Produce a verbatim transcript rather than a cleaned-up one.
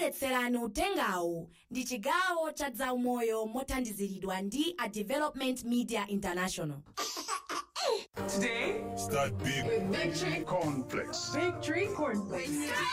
okubweretserani utengawu ndi chigawo cha zaumoyo mothandiziridwa ndi a Development Media International. Today, start big with Victory Cornflakes. Victory Cornflakes.